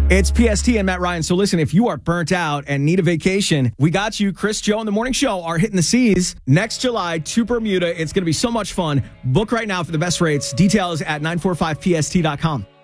It's PST and Matt Ryan. So listen, if you are burnt out and need a vacation, we got you. Chris, Joe, and the Morning Show are hitting the seas next July to Bermuda. It's going to be so much fun. Book right now for the best rates. Details at 945pst.com.